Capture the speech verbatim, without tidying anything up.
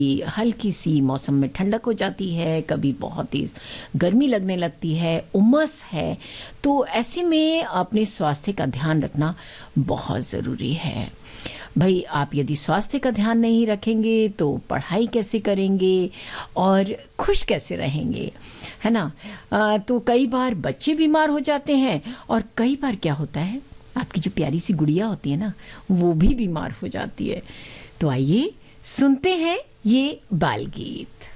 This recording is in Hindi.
हल्की सी मौसम में ठंडक हो जाती है, कभी बहुत तेज़ गर्मी लगने लगती है, उमस है। तो ऐसे में अपने स्वास्थ्य का ध्यान रखना बहुत ज़रूरी है। भई आप यदि स्वास्थ्य का ध्यान नहीं रखेंगे तो पढ़ाई कैसे करेंगे और खुश कैसे रहेंगे, है ना? अ, तो कई बार बच्चे बीमार हो जाते हैं और कई बार क्या होता है, आपकी जो प्यारी सी गुड़िया होती है ना, वो भी बीमार हो जाती है। तो आइए सुनते हैं ये बाल गीत।